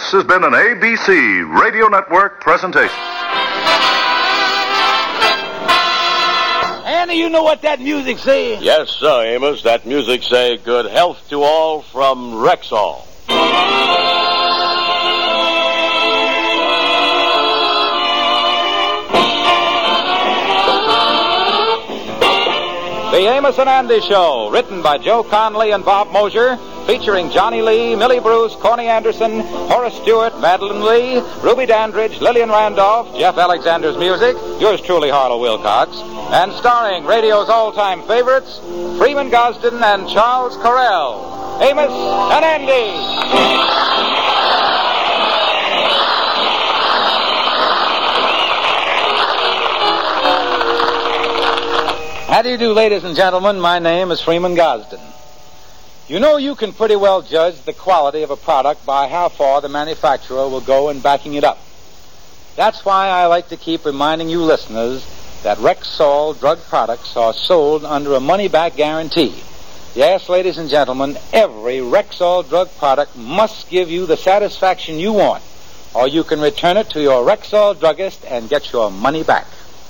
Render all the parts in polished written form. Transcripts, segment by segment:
This has been an ABC Radio Network presentation. Andy, you know what that music says? Yes, sir, Amos. That music say good health to all from Rexall. The Amos and Andy Show, written by Joe Conley and Bob Mosier, featuring Johnny Lee, Millie Bruce, Coney Anderson, Horace Stewart, Madeline Lee, Ruby Dandridge, Lillian Randolph, Jeff Alexander's music, yours truly, Harlow Wilcox, and starring radio's all-time favorites, Freeman Gosden and Charles Correll. Amos and Andy. How do you do, ladies and gentlemen? My name is Freeman Gosden. You know, you can pretty well judge the quality of a product by how far the manufacturer will go in backing it up. That's why I like to keep reminding you listeners that Rexall drug products are sold under a money-back guarantee. Yes, ladies and gentlemen, every Rexall drug product must give you the satisfaction you want, or you can return it to your Rexall druggist and get your money back.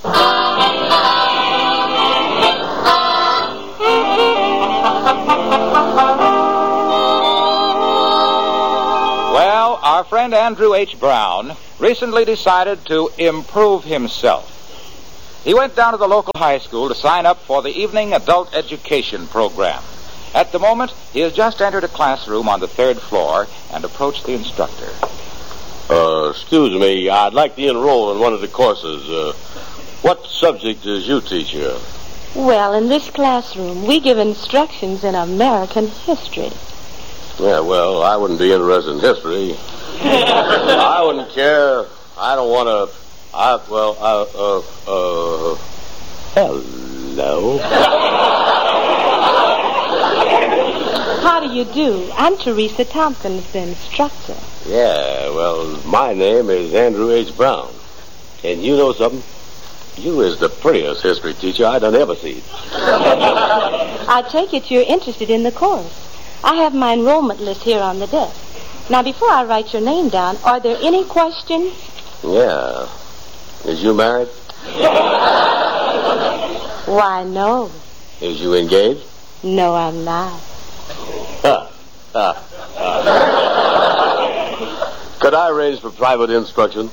Well, our friend Andrew H. Brown recently decided to improve himself. He went down to the local high school to sign up for the evening adult education program. At the moment, he has just entered a classroom on the 3rd floor and approached the instructor. Excuse me, I'd like to enroll in one of the courses. What subject does you teach here? Well, in this classroom, we give instructions in American history. Yeah, well, I wouldn't be interested in history. I wouldn't care. I don't want to... hello. How do you do? I'm Teresa Tompkins, the instructor. Yeah, well, my name is Andrew H. Brown. And you know something? You is the prettiest history teacher I done ever seen. I take it you're interested in the course. I have my enrollment list here on the desk. Now, before I write your name down, are there any questions? Yeah. Is you married? Why, no. Is you engaged? No, I'm not. Could I arrange for private instruction?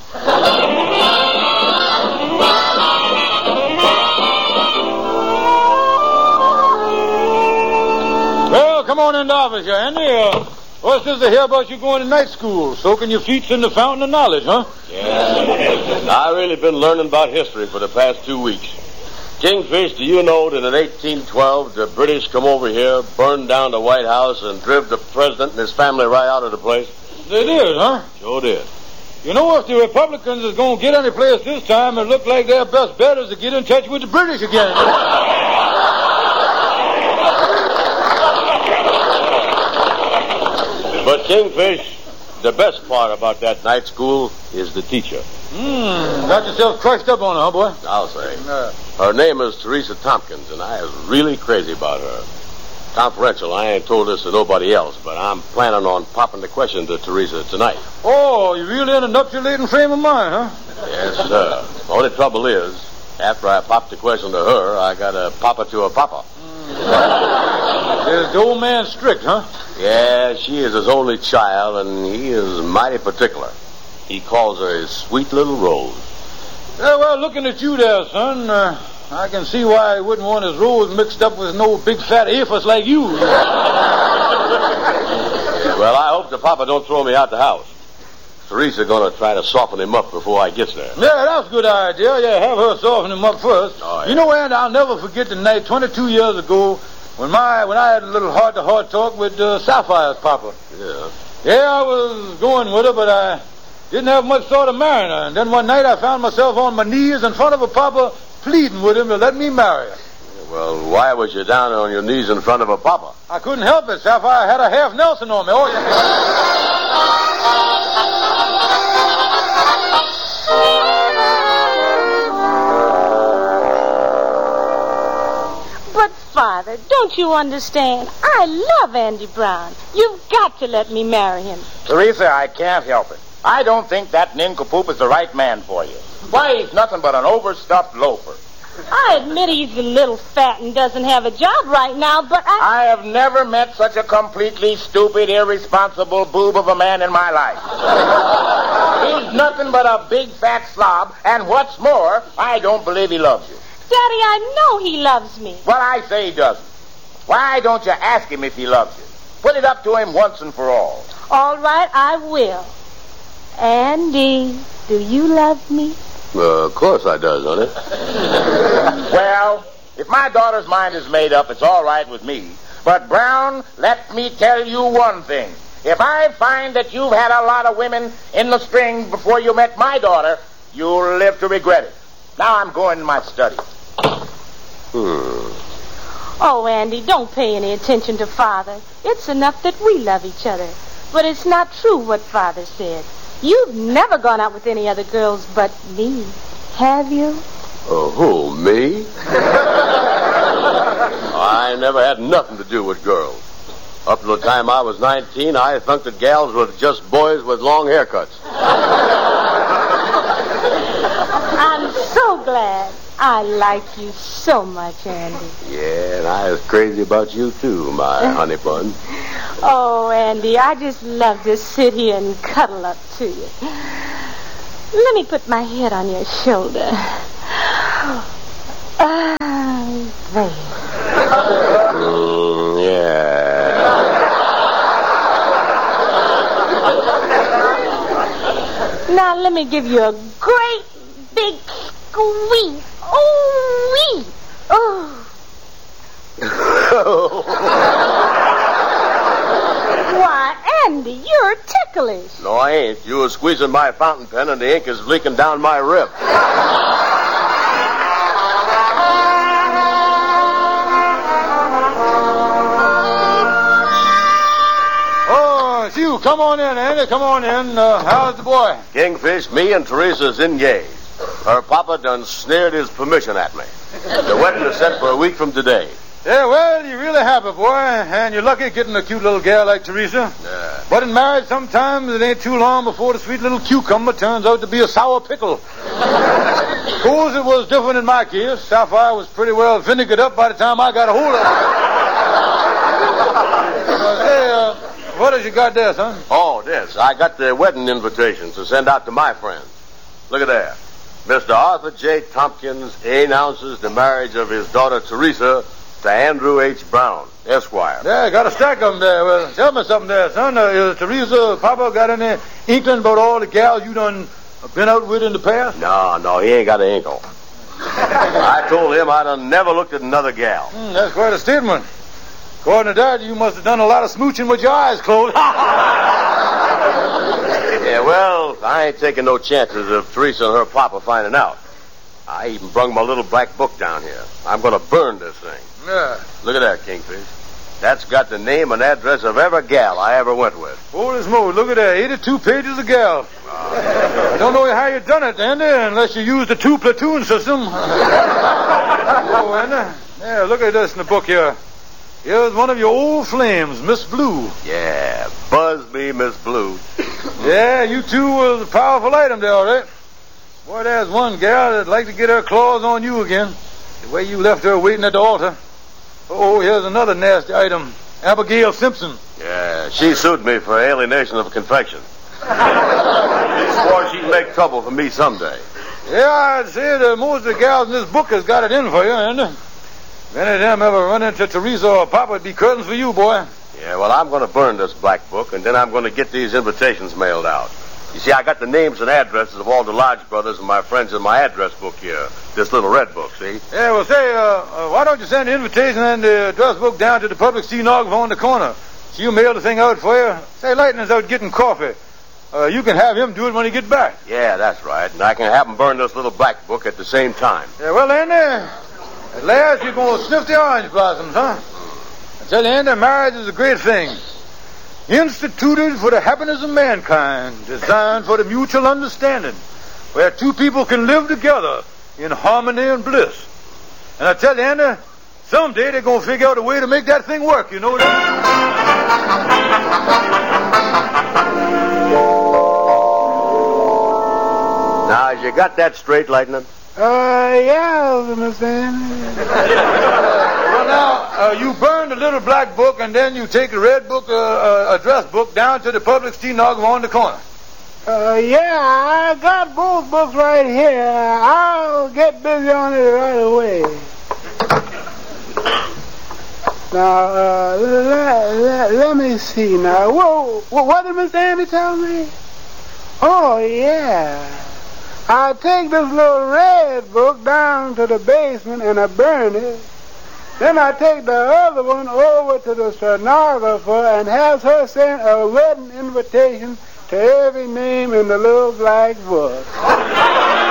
Well, come on in the office here, Andy. What's this to hear about you going to night school, soaking your feet in the fountain of knowledge, huh? Yeah. I've really been learning about history for the past 2 weeks. Kingfish, do you know that in 1812 the British come over here, burned down the White House, and driv the president and his family right out of the place? They did, huh? Sure did. You know, if the Republicans is going to get any place this time, it look like their best bet is to get in touch with the British again. But, Kingfish, the best part about that night school is the teacher. Got yourself crushed up on her, huh, boy? I'll say. Her name is Teresa Tompkins, and I is really crazy about her. Confidential, I ain't told this to nobody else, but I'm planning on popping the question to Teresa tonight. Oh, you really in a nuptialating frame of mind, huh? Yes, sir. The only trouble is, after I pop the question to her, I gotta pop it to her papa. Is the old man strict, huh? Yeah, she is his only child, and he is mighty particular. He calls her his sweet little Rose. Yeah, well, looking at you there, son, I can see why he wouldn't want his Rose mixed up with no big fat earfuss like you. Well, I hope the papa don't throw me out the house. Teresa's gonna try to soften him up before I gets there. Yeah, that's a good idea. Yeah, have her soften him up first. Oh, yeah. You know, Andy, I'll never forget the night 22 years ago when I had a little heart-to-heart talk with Sapphire's papa. Yeah. Yeah, I was going with her, but I didn't have much thought of marrying her. And then one night I found myself on my knees in front of her papa pleading with him to let me marry her. Well, why was you down on your knees in front of her papa? I couldn't help it. Sapphire had a half Nelson on me. Oh, yeah. But, Father, don't Don't you understand? I love Andy Brown. You've got to let me marry him. Teresa, I can't help it. I don't think that nincompoop is the right man for you. Why, he's nothing but an overstuffed loafer. I admit he's a little fat and doesn't have a job right now, but I have never met such a completely stupid, irresponsible boob of a man in my life. He's nothing but a big, fat slob, and what's more, I don't believe he loves you. Daddy, I know he loves me. Well, I say he doesn't. Why don't you ask him if he loves you? Put it up to him once and for all. All right, I will. Andy, do you love me? Of course I does, honey. Well, if my daughter's mind is made up, it's all right with me. But, Brown, let me tell you one thing. If I find that you've had a lot of women in the string before you met my daughter, you'll live to regret it. Now I'm going to my study. Oh, Andy, don't pay any attention to Father. It's enough that we love each other. But it's not true what Father said. You've never gone out with any other girls but me, have you? Who, me? I never had nothing to do with girls. Up to the time I was 19, I thought that gals were just boys with long haircuts. I'm so glad. I like you so much, Andy. Yeah, and I was crazy about you, too, my honey bun. Oh, Andy, I just love to sit here and cuddle up to you. Let me put my head on your shoulder. There. Yeah. Now, let me give you a great big squeeze. Oh, wee. Oh. Why, Andy, you're ticklish. No, I ain't. You were squeezing my fountain pen and the ink is leaking down my rib. Oh, it's you. Come on in, Andy. Come on in. How's the boy? Kingfish, me and Teresa's engaged. Her papa done sneered his permission at me. The wedding is set for a week from today. Yeah, well, you're really happy, boy, and you're lucky getting a cute little gal like Teresa. Yeah. But in marriage, sometimes it ain't too long before the sweet little cucumber turns out to be a sour pickle. Of course, it was different in my case. Sapphire was pretty well vinegared up by the time I got a hold of her. Hey, what has you got there, son? Oh, this. I got the wedding invitations to send out to my friends. Look at there. Mr. Arthur J. Tompkins announces the marriage of his daughter Teresa to Andrew H. Brown, Esquire. Yeah, got a stack of them there. Well, tell me something there, son. Is Teresa, Papa, got any inkling about all the gals you done been out with in the past? No, he ain't got an inkle. I told him I'd never looked at another gal. That's quite a statement. According to that, you must have done a lot of smooching with your eyes closed. Yeah, well, I ain't taking no chances of Teresa and her papa finding out. I even brung my little black book down here. I'm going to burn this thing. Yeah. Look at that, Kingfish. That's got the name and address of every gal I ever went with. Holy smoke, look at that. 82 pages of gal. I don't know how you done it, Andy, unless you used the 2-platoon system. Oh, Andy. Yeah, look at this in the book here. Here's one of your old flames, Miss Blue. Yeah, buzz me, Miss Blue. Yeah, you two was a powerful item there, all right. Boy, there's one gal that'd like to get her claws on you again. The way you left her waiting at the altar. Oh, here's another nasty item. Abigail Simpson. Yeah, she sued me for alienation of confection. She swore she'd make trouble for me someday. Yeah, I'd say that most of the gals in this book has got it in for you, Andy. If any of them ever run into Teresa or Papa, it'd be curtains for you, boy. Yeah, well, I'm going to burn this black book, and then I'm going to get these invitations mailed out. You see, I got the names and addresses of all the Lodge brothers and my friends in my address book here. This little red book, see? Yeah, well, say, why don't you send the invitation and the address book down to the public stenographer on the corner? She'll mail the thing out for you. Say, Lightning's out getting coffee. You can have him do it when he gets back. Yeah, that's right. And I can have him burn this little black book at the same time. Yeah, well, Andy, at last you're going to sniff the orange blossoms, huh? I tell you, Andy, marriage is a great thing. Instituted for the happiness of mankind, designed for the mutual understanding, where two people can live together in harmony and bliss. And I tell you, Andy, Someday they're going to figure out a way to make that thing work, you know that? Now, you got that straight, Lightning? Yeah, Mr. Andy. Well, now, you burn the little black book, and then you take the red book, address book, down to the public stenographer on the corner. Yeah, I got both books right here. I'll get busy on it right away. Now, let me see now. Whoa, what did Mr. Andy tell me? Oh, yeah. I take this little red book down to the basement and I burn it. Then I take the other one over to the stenographer and have her send a wedding invitation to every name in the little black book.